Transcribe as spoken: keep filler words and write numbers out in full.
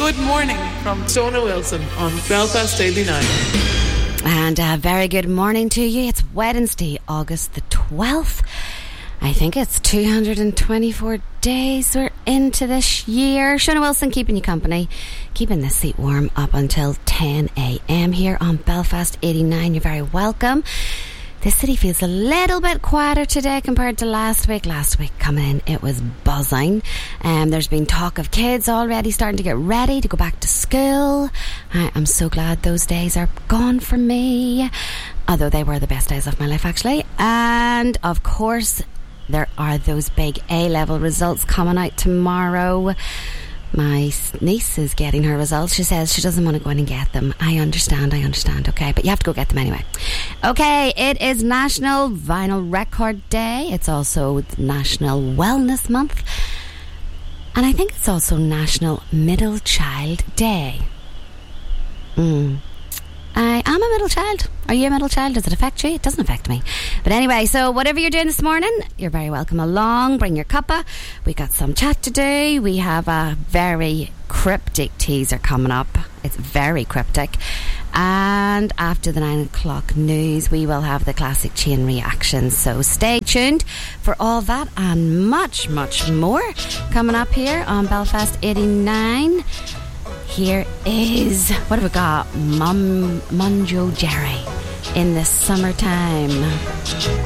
Good morning from Sona Wilson on Belfast eighty-nine. And a very good morning to you. It's Wednesday, August the twelfth. I think it's two hundred twenty-four days we're into this year. Shona Wilson keeping you company, keeping the seat warm up until ten a.m. here on Belfast eighty-nine. You're very welcome. The city feels a little bit quieter today compared to last week. Last week coming in, it was buzzing. Um, there's been talk of kids already starting to get ready to go back to school. I am so glad those days are gone for me. Although they were the best days of my life, actually. And, of course, there are those big A-level results coming out tomorrow. My niece is getting her results. She says she doesn't want to go in and get them. I understand, I understand, okay? But you have to go get them anyway. Okay, it is National Vinyl Record Day. It's also National Wellness Month. And I think it's also National Middle Child Day. Mm. I am a middle child. Are you a middle child? Does it affect you? It doesn't affect me. But anyway, so whatever you're doing this morning, you're very welcome along. Bring your cuppa. We got some chat to do. We have a very cryptic teaser coming up. It's very cryptic. And after the nine o'clock news, we will have the classic chain reactions. So stay tuned for all that and much, much more coming up here on Belfast eighty-nine. Here is, what have we got? Mum, Munjo Jerry in the summertime.